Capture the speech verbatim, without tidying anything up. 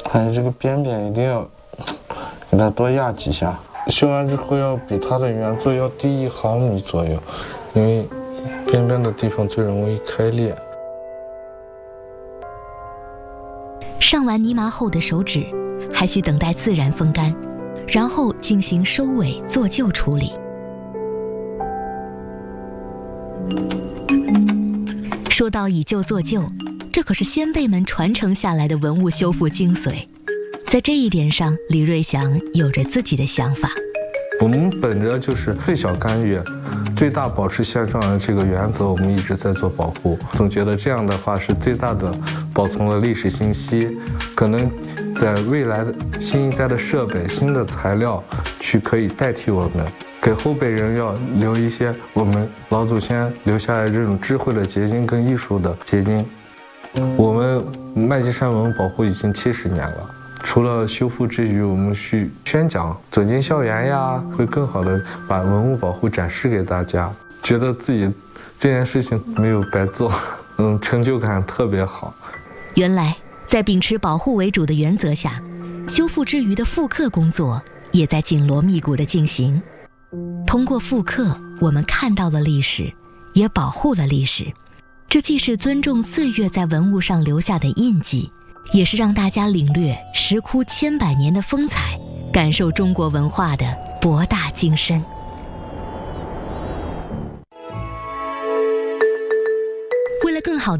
还有这个边边一定要给它多压几下，修完之后要比它的原作要低一毫米左右，因为边边的地方最容易开裂。 上完泥麻后的手指还需等待自然风干，然后进行收尾做旧处理。说到以旧做旧，这可是先辈们传承下来的文物修复精髓。在这一点上，李瑞祥有着自己的想法。 我们本着就是最小干预、最大保持现状的这个原则，我们一直在做保护。总觉得这样的话是最大的保存了历史信息，可能在未来的新一代的设备、新的材料去可以代替我们，给后辈人要留一些我们老祖先留下来这种智慧的结晶跟艺术的结晶。我们麦积山文物保护已经七十年了。除了修复之余，我们去宣讲、走进校园呀，会更好的把文物保护展示给大家，觉得自己这件事情没有白做，嗯，成就感特别好。 原来，在秉持保护为主的原则下，修复之余的复刻工作也在紧锣密鼓地进行。通过复刻，我们看到了历史，也保护了历史。这既是尊重岁月在文物上留下的印记，也是让大家领略石窟千百年的风采，感受中国文化的博大精深。